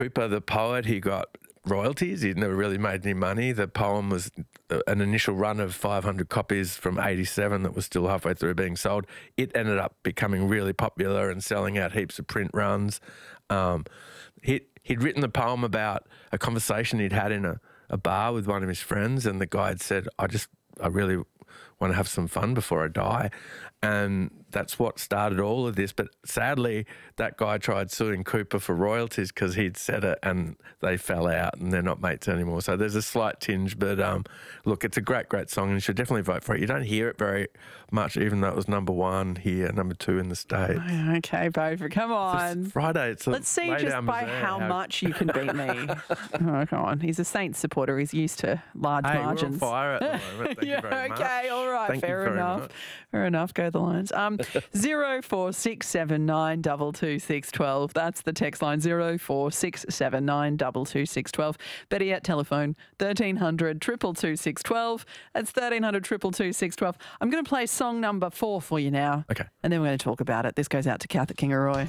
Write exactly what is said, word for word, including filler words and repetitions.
Cooper, the poet, he got royalties. He'd never really made any money. The poem was an initial run of five hundred copies from eighty-seven that was still halfway through being sold. It ended up becoming really popular and selling out heaps of print runs. Um, he, he'd written the poem about a conversation he'd had in a, a bar with one of his friends, and the guy had said, I just, I really want to have some fun before I die. And that's what started all of this. But sadly, that guy tried suing Cooper for royalties because he'd said it, and they fell out and they're not mates anymore. So there's a slight tinge. But um, look, it's a great, great song, and you should definitely vote for it. You don't hear it very much, even though it was number one here, number two in the States. Okay, Beaufort, come on. It's Friday. It's a Let's see lay just down by misère how much you can beat me. Oh, come on. He's a Saints supporter. He's used to large Hey, margins. we're on fire at the moment. Thank yeah, you very much. okay, all right, Thank fair you very enough. much. Fair enough. Go the Lions. Um, zero four six seven nine double two six twelve. That's the text line. Zero four six seven nine double two six twelve. Better yet, telephone thirteen hundred triple two six twelve. That's thirteen hundred triple two six twelve. I'm going to play song number four for you now. Okay. And then we're going to talk about it. This goes out to Kath at Kingaroy.